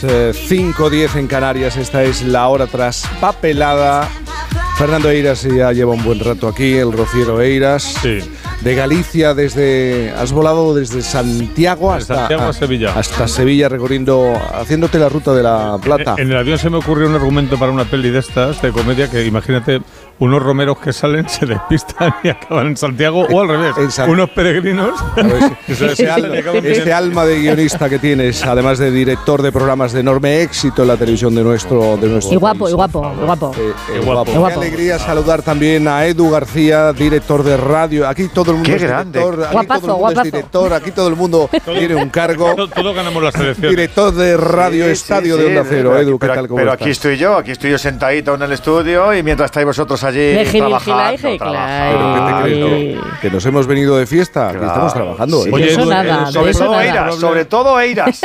5:10 en Canarias, esta es la hora traspapelada. Fernando Eiras ya lleva un buen rato aquí, el rociero Eiras. Sí. De Galicia, has volado desde Santiago hasta Sevilla. Hasta Sevilla, recorriendo, haciéndote la ruta de la Plata. En el avión se me ocurrió un argumento para una peli de estas, de comedia, que imagínate unos romeros que salen, se despistan y acaban en Santiago, o al revés, unos peregrinos. Ese alma de guionista que tienes, además de director de programas de enorme éxito en la televisión de nuestro y guapo, país. y guapo. Qué alegría saludar también a Edu García, director de radio. Aquí todo el mundo es director, aquí todo el mundo es director, aquí todo el mundo tiene un cargo. Todos ganamos las elecciones. Director de Radio Estadio de Onda Cero. Edu, ¿qué tal? ¿Cómo pero estás? aquí estoy yo sentadito en el estudio y mientras estáis vosotros allí trabajando. ¿Pero qué te crees? ¿Que nos hemos venido de fiesta? Que estamos trabajando. Sí. Oye, sobre todo Eiras.